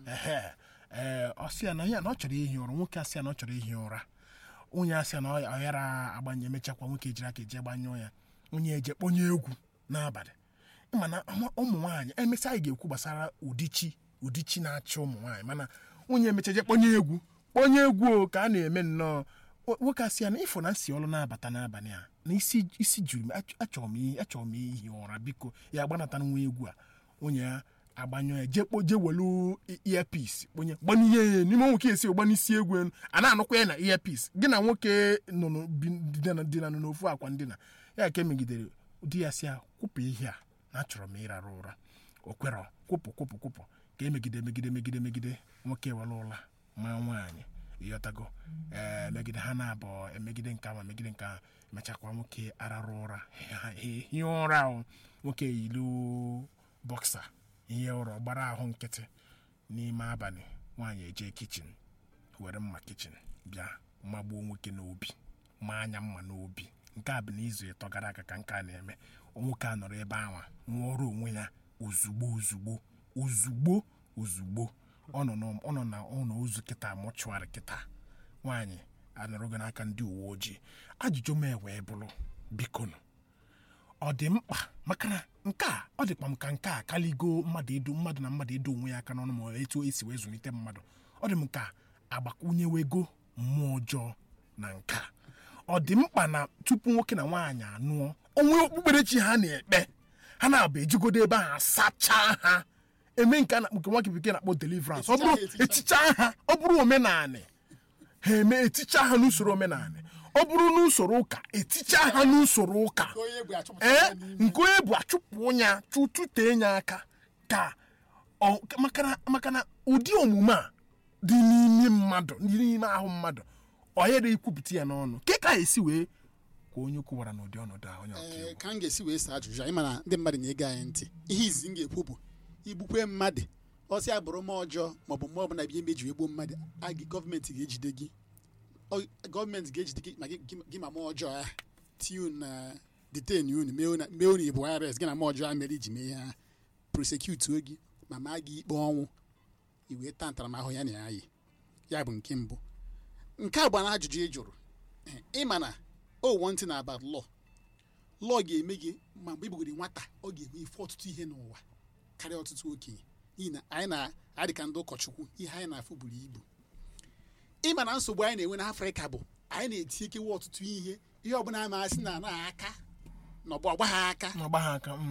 ee ọ sị ya na ya na ọ chọrọ ihi ụra nwoke asị ya na ọ chọrọ ihi ụra nwunye asị ya na ọ yara agbanye emechakwa nwoke jiri aka eje gbanyụọ ya nwunye eje kpọnye egwu n'abalị mana ụmụ nwaanyị emesịa anyị ga-ekwu gbasara ụdịchi ụdịchi na-achị ụmụ nwaanyị mana nwunye emechaje kpọnye egwu kpọnye egwu ka a na-eme nnọọ nwoke asị ya na ịfụ na nsị ọrụ na-abata n'abalị a na isi isi juru m achọrọ m ihe achọrọ m ihi ụra biko ya agbanata nwa egwu a nwunye ya agbanyụ ya jee je welu earpiece kponye gbanye ya n'ime nwoke esi gbanye isi egwu elu a na-anụkwa ya na earpiece gị na nwoke nọ dina n'ofu akwa ndina ya ka emegidere di ya si ya kwụpụ ihe a na achọrọ m ịrara ụra o kwere kwụpụ kwụpụ kwụpụ ka emegide megide megide megide nwoke were ụla ma nwaanyị ịghọtago ee megide ha na-abụ emegide nke ma megide nke a mechakwa nwoke ararụ ụra ihe ụra ahụ nwoke ilu bọksa ihe ụra gbara ahụ nkịtị n'ime abalị nwaanyị eje kichin were mma kichin bịa magbuo nwoke n'obi ma anya mma n'obi nke a bụ n'izu ịtọ gara aga ka nke a na-eme nwoke a nọrọ ebe ahụ nwụọrọ onwe ya ozugbo ozugbo ozugbo ozugbo ọ nọ na ụlọ ozu kịta mọchụarị kịta nwaanyị anọrọgo n'aka ndị uwe ojii ajụjụ m wee bụrụ bikonu ọ dị mkpa maka na nke a ọ dịkwa m ka nke a kaligo mmadụ edo mmadụ na mmadụ edo onwe ya aka n'ọnụ ma etu esi wee zụlite mmadụ ọ dị m ka agbakwunyewego mmụọ ọjọọ na nka ọ dị mkpa na tupu nwoke na nwaanyị anụọ onwe okpukperechi ha na-ekpe ha na-abụ ejigodo ebe ahụ asachaa ha eme nke nke nwa bekee na-akpọ deliverance ọ bụrụ echicha ha ọ bụrụ omenala ha eme eticha ha n'usoro omenala ọ bụrụ n'usoro ụka eticha ha n'usoro ụka ee nke onye bụ achụpụ ya chụtute ya aka ka maka na ụdị omume a dị n'ime mmadụ dị n'ime ahụ mmadụ ọ ya dị ikwupụta ya n'ọnụ ke ka esi wee ka onye kwuwara n'ụdị ọnọdụ ahụ onye ọka ka m ga-esi wee saa ajụjụ anyị mana ndị mmadụ na-ege anyị ntị ihe izi m ga-ekwu bụ igbukwe mmadụ ọsị abụrụ m ọjọọ maọbụ mgbe ọbụla bịa meji egbuo mmadụ gọọmenti ga-ejide gị gọọmenti ga-ejide gị ma gị ma ma ọjọọ ya tie unu na detain unu mee unu ibu arrest gị na ma ọjọọ mere iji mee ha prosecute gị ma maa gị ikpe ọnwụ iwee taa ntaramahụhụ ya na ya yi ya bụ nke mbụ nke a gbana ajụjụ ị jụrụ ịma na o one thing about law law ga-eme gị ma mgbe ị bụgoro nwata ọ ga-eme ife ọtụtụ ihe n'ụwa karịa ọtụtụ okenye n'ihi na anyị na-adị ka ndị ụkọchukwu ihe anyị na-afụ buru ibu ịma na nsogbu anyị na-enwe n'Afrịka bụ anyị na-eti ekewa ọtụtụ ihe ihe ọbụla amasị na na aka na ọgba ha aka n'ọgba ha aka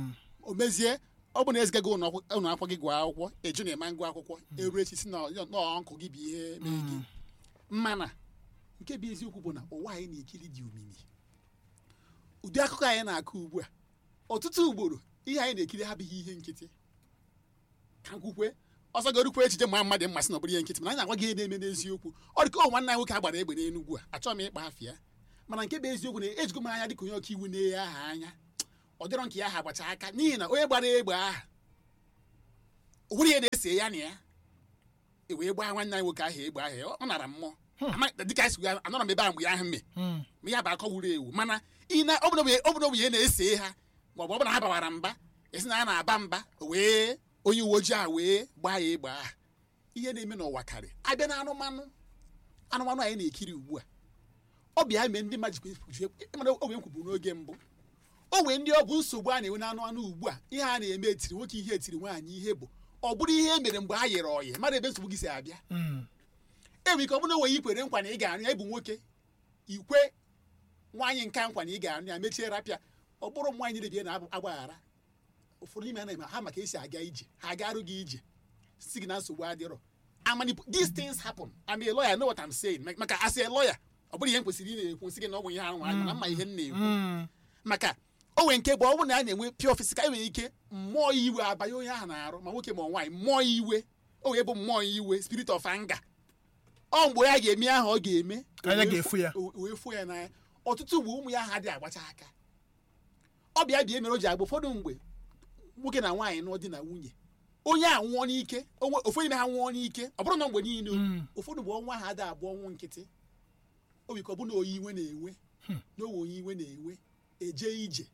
o mezie ọ bụ na eziga gị ụlọ akwụkwọ gị gụọ akwụkwọ eju na-eme ngụ akwụkwọ eru echi si na nkụ gị bụ ihe mee gị mana nke bụ eziokwu bụ na ụwa anyị na-ekiri dị omimi ụdị akụkọ anyị na-akụ ugbu a ọtụtụ ugboro ihe anyị na-ekiri abụghị ihe nkịtị ka nkwukwe ọsọ gorukwa echiche ma mmadụ mmasị na ọ bụrụ ihe nkịtị mana anyị na-agwa gị ihe na-eme n'eziokwu ọ dị ka ọ nwanne anyị nwoke a gbara egbe n'Enugwu a achọghị m ịkpa afịa mana nke bụ eziokwu na ejigo m anya dị ka onye ọka iwu na-eghe aha anya ọ dịrọ nke ya ha agbacha aka n'ihi na onye gbara egbe aha o nwere ihe na-ese ya na ya e wee gbaa nwanne anyị nwoke ahụ egbe ahụ ọ nara mmụọ dịka anyị si anọrọ m ebe ahụ mgbe ya ahụ mme ma ya bụ akọ wuru ewu mana ọ bụrụ bụ ihe na-ese ha ma ọ bụ ọ bụ na ha bawara mba esi na ya na-aba mba wee onye uwe ojii a wee gbaa ya egbe aha ihe na-eme n'ụwa karị abịa na anụmanụ anụmanụ anyị na-ekiri ugbu a ọ bịa mee ndị mmadụ mana oge m kwuburu n'oge mbụ o nwee ndị ọ bụ nsogbu a na-enwe n'anụ anụ ugbu a ihe a na-eme etiri nwoke ihe etiri nwaanyị ihe bụ ọ bụrụ ihe e mere mgbe ha yere ọyị mmadụ ebe nsogbu gị si abịa enwere ike ọ bụrụ na onwe ikwere nkwa na ị ga-arụ ya ịbụ nwoke ikwe nwaanyị nka nkwa na ị ga-arụ ya mechie rapịa ọ bụrụ nwaanyị na-ebie na-agbaghara ụfọdụ n'ime ha na-eme ha maka esi aga ije ha aga-arụ gị ije si gị na nsogbu adịrọ these things happen. I'm a lawyer, I know what I'm saying. Maka as a lawyer ọ bụrụ ihe m kwesịrị ị na-ekwu nsị gị na ọ bụ ihe ahụ na mma ihe m na-ekwu maka o nwere nke bụ ọ bụrụ na a na-enwe pure physical enwere ike mmụọ iwe abanye onye ahụ na-arụ ma nwoke ma nwaanyị mmụọ iwe o wee bụ mmụọ iwe spirit of anger ọ mgbe ya ga-eme ahụ ọ ga-eme wee fụ ya n'anya ọtụtụ mgbe ụmụ ya ha adịghị agbacha aka ọ bịa bịa mere o ji agba ụfọdụ mgbe nwoke na nwaanyị nọ di na nwunye onye a nwụọ n'ike ụfọdụ ime ha nwụọ n'ike ọ bụrụ na mgbe niile ụfọdụ bụ ọnwa ha adịghị abụ ọnwụ nkịtị obi ka ọ bụ na oyi iwe na-ewe n'owe onye iwe na-ewe eje ije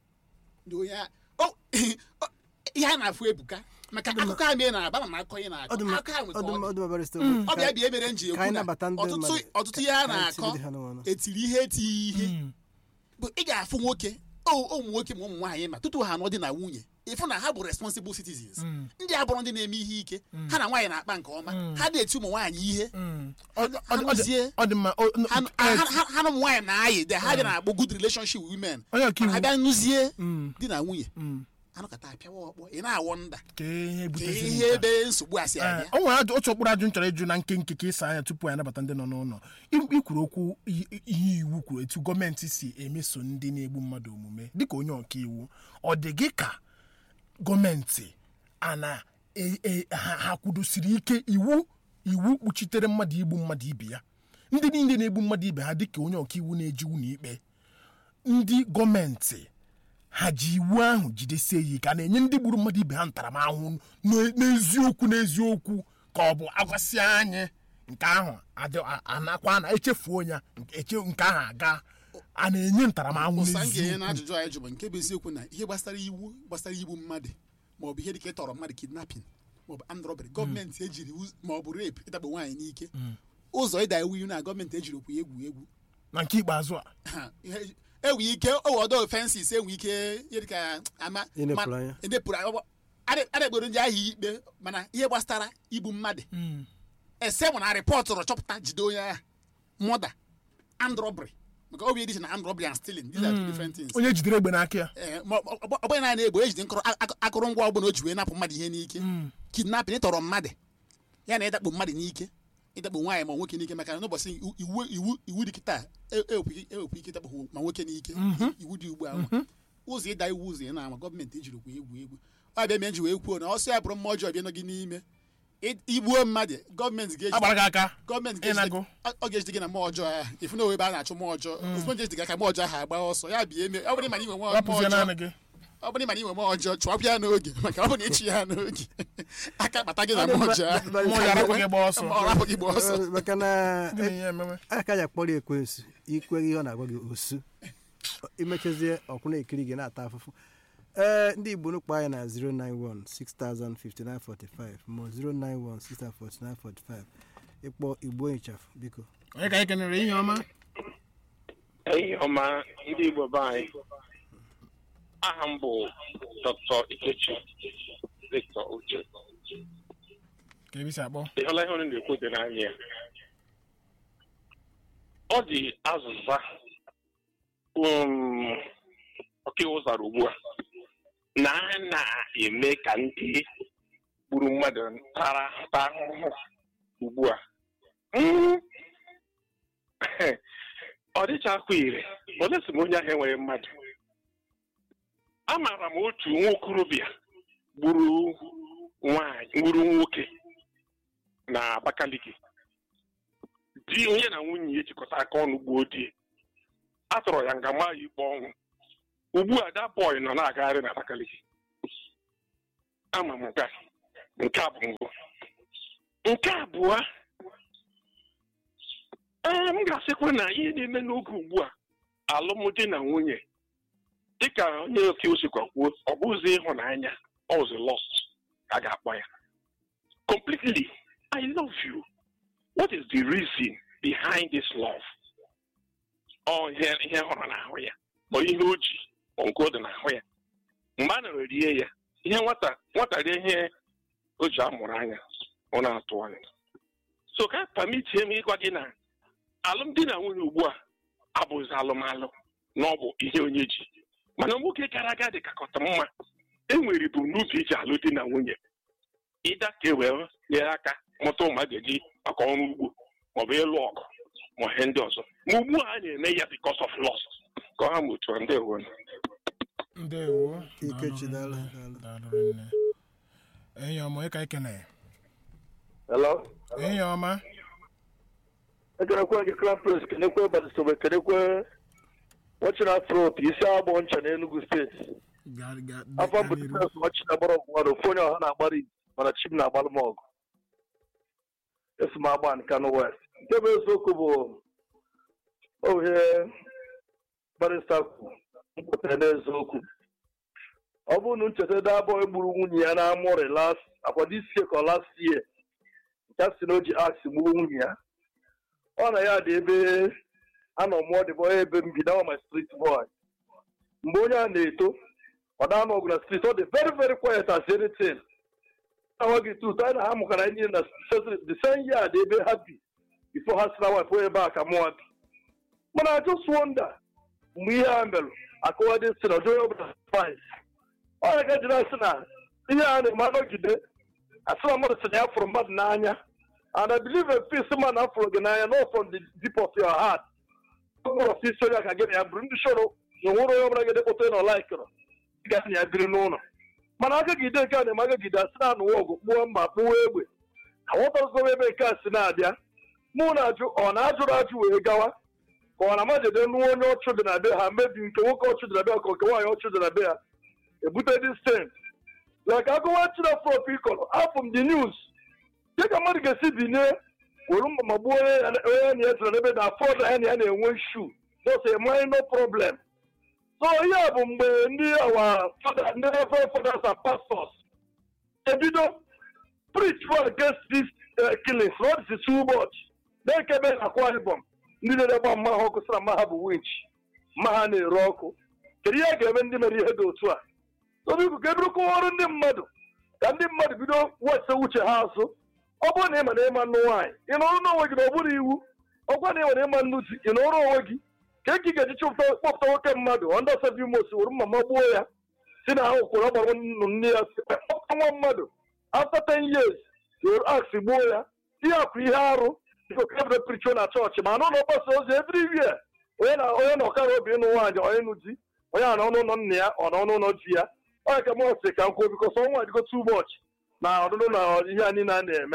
ihe a na-afụ ebuka maka akụkọ a mee na-aba ma akọ ihe na-akọ akụkọ a nwekọ ọ bịa bịa emere nji ekwu na ọtụtụ ihe a na-akọ etiri ihe etighi ihe bụ ị ga-afụ nwoke ụmụ nwoke ma ụmụ nwaanyị ma tutu ha nọ dị na nwunye ịfụ na ha bụ responsible citizens ndị abụrụ ndị na-eme ihe ike ha na nwaanyị na-akpa nke ọma ha na-eti ụmụ nwaanyị ihe ha na ụmụ nwaanyị na-ayị de ha dị na-akpọ good relationship with women ha bịa nụzie di na nwunye anụkọta apịawa ọkpọ ị na-awọ nda ihe ebe nsogbu asị abịa o nwere otu okpuru ajụ nchọrọ ịjụ na nke nke ka ịsa anya tupu anyị anabata ndị nọ n'ụlọ ikwuru okwu ihe iwu kwuru etu gọọmenti si emeso ndị na-egbu mmadụ omume dịka onye ọka iwu ọ dị gị ka gọọmenti ana ha kwudosiri ike iwu iwu kpuchitere mmadụ igbu mmadụ ibe ya ndị niile na-egbu mmadụ ibe ha dịka onye ọka iwu na-eji iwu n'ikpe ndị gọọmenti ha ji iwu ahụ jidesie ya ike a na-enye ndị gburu mmadụ ibe ha ntaramahụhụ n'eziokwu n'eziokwu ka ọ bụ agwasị anyị nke ahụ anakwa na echefuo ya nke ahụ aga a na-enye ntaramahụhụ n'eziokwu ajụjụ anyị jụrụ nke bụ eziokwu na ihe gbasara iwu gbasara igbu mmadụ maọbụ ihe dịka ịtọrọ mmadụ kidnapping maọbụ armed robbery gọọmenti ejiri maọbụ rape ịdakpo nwaanyị n'ike ụzọ ịda iwu iwu na gọọmenti ejiri okwu egwu egwu na nke ikpeazụ a enwe ike owodo fensis enwe ike ihe dịka ama edepụrụ adekporo ndị ahụ ikpe mana ihe gbasara igbu mmadụ ese nwere na rịpọtụrụ chọpụta jide onye ahụ mọda and robbery maka obi edition na and robbery and stealing these are two different things onye jidere egbe n'aka ya ọ bụghị naanị egbe ejide akụrụngwa ọbụla o ji wee napụ mmadụ ihe n'ike kidnapping ịtọrọ mmadụ ya na ịdakpo mmadụ n'ike ịdakpo nwaanyị ma nwoke n'ike maka na n'ụbọchị iwu iwu iwu dị kịta ewepụ ike ịdakpo ma nwoke n'ike iwu dị ugbu a ụzọ ịda iwu ụzọ ị na-ama gọọmenti ejiri okwu egwu egwu ọ bịa mee nji wee kwuo na ọsọ ya bụrụ mmụọ ọjọọ bịa nọ gị n'ime igbuo mmadụ gọọmenti ga-eji ọ ga-ejide gị na mmụọ ọjọọ ahụ ifu na ebe a na-achụ mmụọ ọjọọ ozugbo nje ejide ka mmụọ ọjọọ ahụ agba ọsọ ya bịa eme ọ bụrụ ma inwe mmụọ ọjọọ ọ bụrụ ma inwe mmụọ ọjọọ chụọpụ ya n'oge maka ọ bụ na ịchụ ya n'oge aka kpata gị na mmụọ ọjọọ ahụ rapụ gị gba ọsọ maka na aka ya kpọrọ ekwensu ikweghị ihe ọ na-agwa gị osu imechazie ọkwụ na-ekiri gị na-ata afụfụ ee ndị Igbo nukwu anyị na zero nine one six thousand fifty-nine forty-five ma zero nine one six thousand forty-nine forty-five ịkpọ Igbo ịchafụ biko onye ka anyị kenere ihe ọma ihe ọma ndị Igbo be anyị aha m bụ Dr. Ikechi Victor Uche ka ebisi akpọ ịhụla ihe ọnụ na-ekwu dị n'anya ya ọ dị azụza ọkaiwu zara ugbu a na a na-eme ka ndị gburu mmadụ tara ta ahụhụ ugbu a. Ọ dịchakwa ire olesi m onye ahụ enwere mmadụ. Amaara m otu nwa okorobịa gburu nwaanyị gburu nwoke na Abakaliki. Di onye na nwunye ya jikọta aka ọnụ gbuo di. A tọrọ ya nga maa ya ikpe ọnwụ. Ugbu a da bọị nọ na-agagharị na Abakaliki. Ama m nke nke a bụ mbụ. Nke abụọ, ee m ga-asịkwa na ihe na-eme n'oge ugbu a alụmdi na nwunye dịka onye oke osikwa kwuo ọ bụzi ịhụnanya ọ was lost ka a ga-akpọ ya. Completely, I love you. What is the reason behind this love? Ọ ihe ihe hụrụ n'ahụ ya ma ihe o ji ọ nke ọ dị n'ahụ ya. Mgbe a na-erie ya ihe nwata nwata rie ihe o ji amụrụ anya ọ na-atụ anya. So ka pamitie m ịgwa gị na alụmdi na nwunye ugbu a abụghịzi alụmalụ na ọ bụ ihe onye ji, mana nwoke gara aga dị ka kọta mma enwere ebumnobi iji alụ di na nwunye ịda ka e wee nyere aka mụta ụmụaka gị maka ọrụ ugbo maọbụ ịlụ ọgụ ma ihe ndị ọzọ. Ma ugbu a a na-eme ya because of loss ka ọ ha ma otu ndị ewu ndewo Ikechi daalụ. daalụ nne. Enyi ọma ịka ikene. Hello. Enyi ọma. Ekenekwe gị Krampus, kenekwe Badisobe, kenekwe Wachina Afro, isi abụọ ncha na Enugu steeti. Afọ mbụ Difensi Wachina gbara ọgụ mmadụ, ofu onye ọha na-agbara izu, mana Chim na-agbalụ m ọgụ. Esi m agba nke Kano West. Nke bụ eziokwu bụ ohe barịsta kwu mkpụtara n'eziokwu. Ọ bụrụ na ncheta ede abụọ egburu nwunye ya na Amụrị last akwado isi ka last year, nke si na o ji aksi gburu nwunye ya. Ọ na ya dị ebe a nọ mụọ dị boy ebe m bi na my street boy. Mgbe onye a na-eto ọ da anọ ọgụ na street, ọ dị very very quiet as anything. Awaghị tut anyị na ha mụkara anyị na the same year dị ebe ha bi before ha si na wife onye ebe a ka mụọ bi. Mana I just wonder mgbe ihe a merụ akọwa dị nsị na ọjọọ onye ọbụla fine. Ọ ya ga-ejiri asị na ihe a na-eme anọgide asị na mmadụ sị na ya fụrụ mmadụ n'anya. And I believe a peace man after Ganaya, not from the deep of your heart. Of this story, I can get a bring the show. You won't ever get a potato like her. Get me a green owner. Manaka Gida can a Magagida, San Wogo, Muamba, Puebe. I want us to be a Cassinadia. Munaju on Azuraju Egawa. Or a mother, then no no children are there, maybe to walk out to the bell, or your children are there. A butter this thing. Like I go out to the four people, up from the news. Take a money can see the name, my boy, and yes, and I afford any and one shoe. That's a minor problem. So, yeah, near our father, never fathers are pastors. If you don't preach for against these uh, killings, what is too much? They came in a quiet bomb. Neither about Mahoko, Mahabu winch, Mahane Rocco. Korea gave them a head or two. So, we could get a call on them, mother. And them mother, we don't watch the witch house. Ọ bụrụ na ị ma na ịma nnụ nwaanyị ị nọrọ n'onwe gị na ọ bụrụ iwu ọkwa na ịma na ịma nnuzi ị nọrọ onwe gị ka eke ga-eji chọpụta kpọpụta nwoke mmadụ ọnda sevi mosi were mma magbuo ya si na ahụ kwụrụ ọgbara nnụ nne ya kpọpụta nwa mmadụ after ten years were ask gbuo ya ihe akwụ ihe arụ dịka okebere pricho na chọọchị ma anụ na ọgbasa ozi everywhere onye na onye na ọkara obi ịnụ nwaanyị onye nụ di onye a na ọnụ ụlọ nna ya ọ na ọnụ ụlọ di ya onye ka mụ sị ka m kwuo bikọs ọnwa adịgo too much na ọdụdụ na ihe anyị na-eme.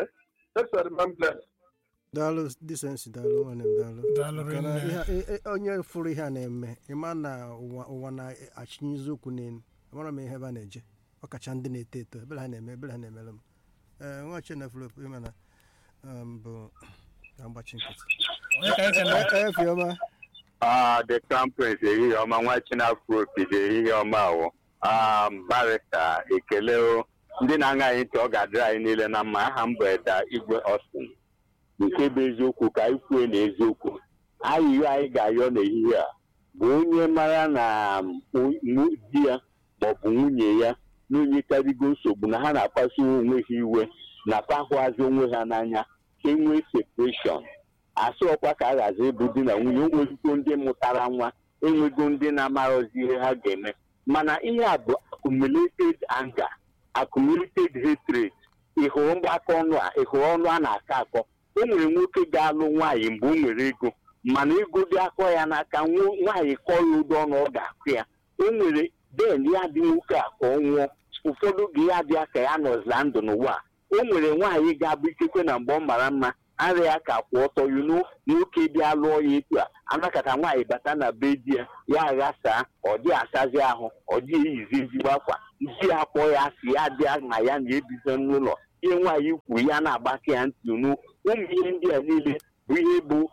Daalụ disensi daalụ nwanne m daalụ. Onye fụrụ ihe a na-eme ịma na ụwa na-achịnye okwu n'elu amara m ihe ebe a na-eje ọkacha ndị na-eto eto ebere ha na-eme ebere ha na-emere m ee nwa Chineflop ịma na bụ na-agbachi nkịtị efiọma Ah, the campus ehihie ọma nwa Chineflop dị ehihie ọma awụ barịsta ekele ndị na-aṅa anyị ntị ọ ga-adịrị anyị niile na mma. Aha m bụ Eda Igwe Austin nke bụ eziokwu ka anyị kwuo na eziokwu. Ayịyọ anyị ga-ayọ n'ehihie a bụ onye mara na di ya maọbụ nwunye ya na onye karịgo nsogbu na ha na-akpasu onwe ha iwe na ahụazị onwe ha n'anya ka enwee separation. Asị ọkwa ka a ghazi ịbụ di na nwunye onwezigbo ndị mụtara nwa enwego ndị na-amarozi ihe ha ga-eme mana ihe a bụ accumulated anger, accumulated hatred. Ị hụrụ mgbakọ ọnụ a, ị hụrụ ọnụ a na-akọ akọ. O nwere nwoke ga-alụ nwaanyị mgbe o nwere ego, mana ego dị akọ ya n'aka, nwaanyị kọlụ ụdọ ọnụ ọ ga-akụ ya. O nwere den ya dị nwoke a ka ọ nwụọ, ụfọdụ oge ya dị aka ya nọzila ndụ n'ụwa. O nwere nwaanyị ga-abụ ikekwe na mgbe ọ mara mma ara ya ka kwụ ọtọ yuno nwoke bịa lụọ ya etu a anakọta nwaanyị bata na be di ya ya aghasaa ọ dị asazi ahụ ọ dị eyizi ezigbo akwa isi akpọ ya si ya dị na ya na-ebido n'ụlọ ihe nwaanyị kwuru ya na-agbake ya ntị unu ụmụ ihe ndị a niile bụ ihe bụ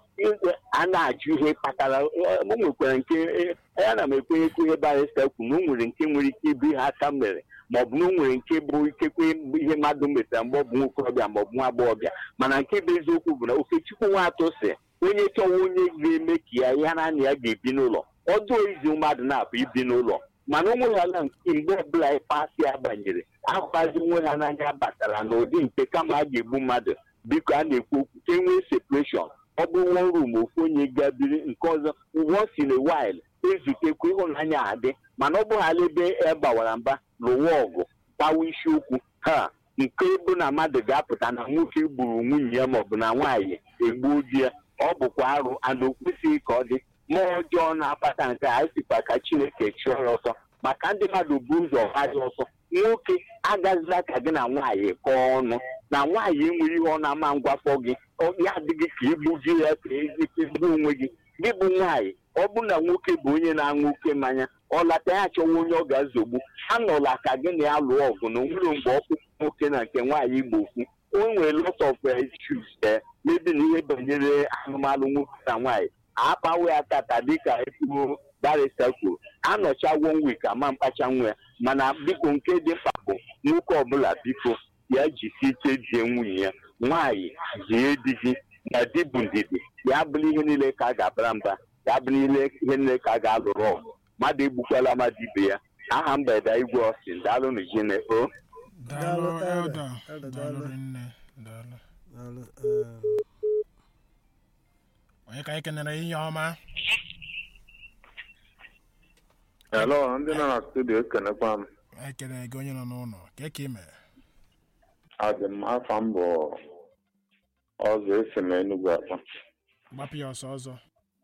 a na-ajụ ihe kpatara. O nwekwara nke ya na m ekwenyekwu ihe barịsta kwu na o nwere nke nwere ike ịbụ ihe aka mere maọbụ na o nwere nke bụ ikekwe ihe mmadụ metara mgbe ọ bụ nwokorobịa maọbụ nwa agbọghọbịa, mana nke bụ eziokwu bụ na Okechukwu Nwatụ si onye chọwa onye ga-eme ka ya ya na ya ga-ebi n'ụlọ ọdụ izi mmadụ na-apụ ibi n'ụlọ, mana o nweghịala mgbe ọbụla ịkpasị ya banyere akwazi nwe ha n'anya batara n'ụdị nke kama a ga-egbu mmadụ. Biko a na-ekwu okwu ka enwee separation, ọ bụ one room ofu onye gabiri nke ọzọ once in a while ezutekwa ịhụnanya adị, mana ọ bụghara ebe e gbawara mba lụwa ọgụ gbawa isiokwu ha nke bụ na mmadụ ga-apụta na nwoke gburu nwunye ya maọbụ na nwaanyị egbuo di ya. Ọ bụkwa arụ ana o kwesịghị ka ọ dị mmụọ ọjọọ na-akpata nke a sikwa ka Chineke chụọ ọsọ maka ndị mmadụ bụ ụzọ hazi ọsọ. Nwoke agazila ka gị na nwaanyị kọọ ọnụ na nwaanyị enwere ihe ọ na-ama ngwafọ gị ya adịghị ka igbuji ya ka ezigbo onwe gị. Gị bụ nwaanyị ọ bụ na nwoke bụ onye na-aṅụ oke mmanya ọ lata ya chọwa onye ọ ga-azogbu anọla ka gị na ya lụọ ọgụ na onwere mgbe ọkụ nwoke na nke nwaanyị igbo okwu. O nwere lot of issues ee mebi na ihe banyere anụmanụ nwoke na nwaanyị akpawe ya tata dịka ekwuo barịsta kwuru anọcha one week ama mkpacha nwa ya, mana biko nke dị mkpa bụ nwoke ọbụla biko ya jisi ike die nwunye ya, nwaanyị zie di gị na di bụ ndidi ya bụrụ ihe niile ka a ga-abara mba, ya bụrụ ihe niile ka a ga-alụrụ ọgụ. Mmadụ egbukwala mmadụ ibe ya. Aha mgbede Igwe Austin daalụ na jine o daalụ elda daalụ nne daalụ onye ka anyị kenere ihe ọma. Hello, ndị nọ na studio ekenekwa m. Ekene gị onye nọ n'ụlọ ka eke ime Adị m afọ m bụ ọzọ esi m Enugu akpa. gbapụ ya ọsọ ọzọ.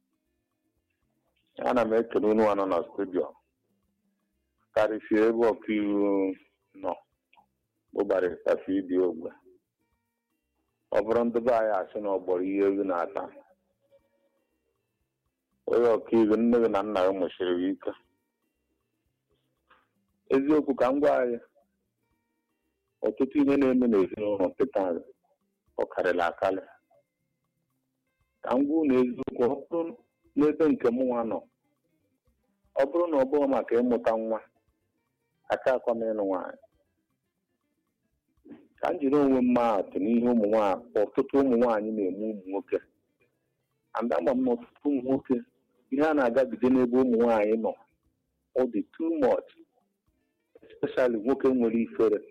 Ana m ekele unu nọ na studio karịsịa ebe ọkaiwu nọ bụ barịsta Fidi Ogbe. Ọ bụrụ ndị be anyị asị na ọ gbọrọ ihe ewu na-ata, onye ọkaiwu nne gị na nna gị mụchiri gị ike. Eziokwu ka m gwa anyị, ọtụtụ ihe na-eme n'ezinụlọ nkịta ọ karịrị akarị. Ka m gwa unu eziokwu, ọ bụrụ n'ebe nke m nwa nọ, ọ bụrụ na ọ bụrụ maka ịmụta nwa aka akwa m ịlụ nwaanyị, ka m jiri onwe m atụ n'ihe ụmụ nwaanyị ọtụtụ ụmụ nwaanyị na-eme ụmụ nwoke. And ama m na ọtụtụ ụmụ nwoke ihe a na-agabide n'ebe ụmụ nwaanyị nọ ọ dị too much, especially nwoke nwere ifere.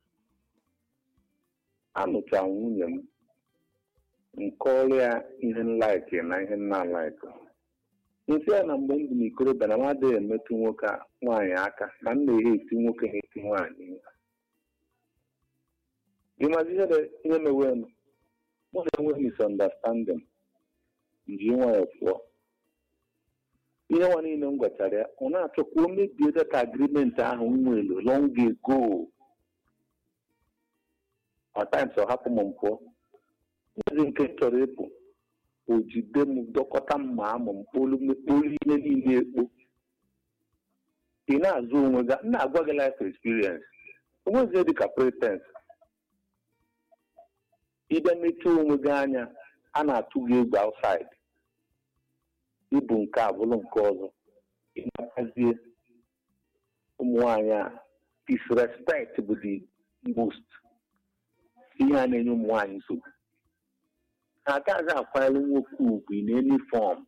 Anụcha nwunye m nke ọrụ ya ihe nlaiki na ihe nna alaiki nsị ya na mgbe m dị n'ikorobịa na m adịghị emetụ nwoke nwaanyị aka na m na-ehe eti nwoke na eti nwaanyị. Ịmazi ihe mewe m mụ na-enwe misunderstanding nji nwayọ pụọ. Ihe nwa niile m gwachara ya ọ na-achọ ka o mebie data agrimenti ahụ m nwere long ago. At times ọ hapụ m mpụọ ezi nke chọrọ ịpụ o jide m dọkọta mma amụ m kpolu ihe niile ekpo. Ị na-azụ onwe gị na-agwa gị life experience onwezie dịka pretense. Ịbịa mechie onwe gị anya a na-atụ gị egwu outside, ịbụ nke abụrụ nke ọzọ. Ị na-akazie ụmụ nwaanyị a disrespect bụ the most ihe a na-enye ụmụ nwaanyị nsogbu. Ha agaghị akwanyere nwoke ugwu in any form.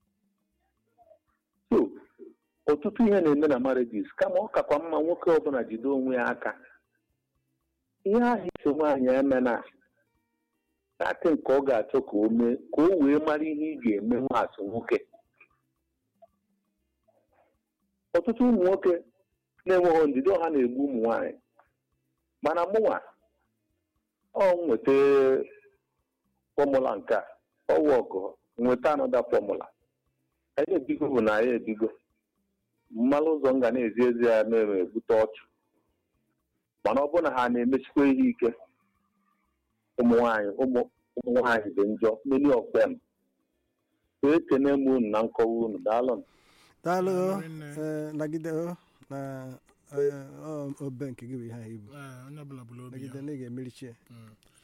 So ọtụtụ ihe na-eme na marriages kama ọ kakwa mma nwoke ọbụla jide onwe ya aka. Ihe ahụ iso nwaanyị eme na atị nke ọ ga-achọ ka o mee ka o wee mara ihe ị ga-eme nwaasị nwoke. Ọtụtụ ụmụ nwoke na-enweghị ndidi ọha na-egbu ụmụ nwaanyị mana mụnwa ọ nweta fọmụla nke a ọwụ ọgụ nweta anọda fọmụla anyị ebigo bụ na anyị ebigo mmalụ ụzọ m ga na-ezi ezi ya na-eme ebute ọchụ mana ọ bụrụ na ha na-emechikwa ihe ike ụmụ nwaanyị ụmụ nwaanyị dị njọ many of them ekene m unu na nkọwa unu daalụ daalụ nagide na obe nke gị bụ ihe ahụ ibu nagide na ị ga-emerichi